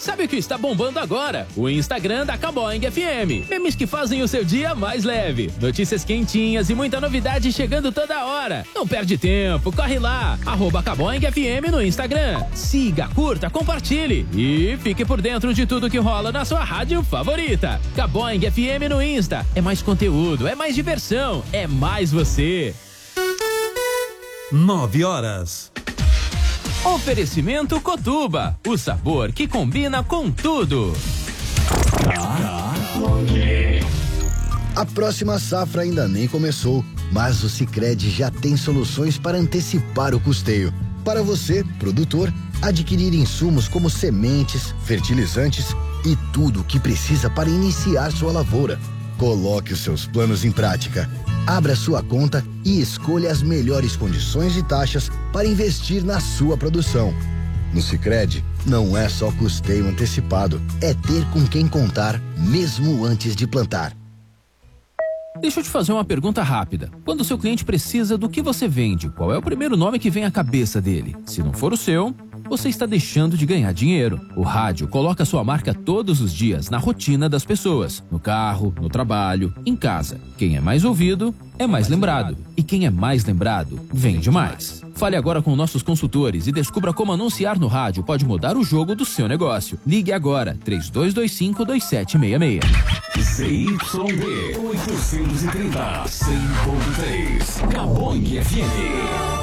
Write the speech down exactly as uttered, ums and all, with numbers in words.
Sabe o que está bombando agora? O Instagram da Caboing F M. Memes que fazem o seu dia mais leve. Notícias quentinhas e muita novidade chegando toda hora. Não perde tempo, corre lá. Arroba Caboing F M no Instagram. Siga, curta, compartilhe e fique por dentro de tudo que rola na sua rádio favorita. Caboing F M no Insta. É mais conteúdo, é mais diversão, é mais você. Nove horas. Oferecimento Cotuba, o sabor que combina com tudo. A próxima safra ainda nem começou, mas o Sicredi já tem soluções para antecipar o custeio. Para você, produtor, adquirir insumos como sementes, fertilizantes e tudo o que precisa para iniciar sua lavoura. Coloque os seus planos em prática. Abra sua conta e escolha as melhores condições e taxas para investir na sua produção. No Sicredi, não é só custeio antecipado, é ter com quem contar, mesmo antes de plantar. Deixa eu te fazer uma pergunta rápida. Quando o seu cliente precisa do que você vende, qual é o primeiro nome que vem à cabeça dele? Se não for o seu, você está deixando de ganhar dinheiro. O rádio coloca sua marca todos os dias na rotina das pessoas. No carro, no trabalho, em casa. Quem é mais ouvido, é mais lembrado. E quem é mais lembrado, vende mais. Fale agora com nossos consultores e descubra como anunciar no rádio pode mudar o jogo do seu negócio. Ligue agora, três dois dois cinco, dois sete seis seis. C Y B oitocentos e trinta, cem ponto três. Caboing F M.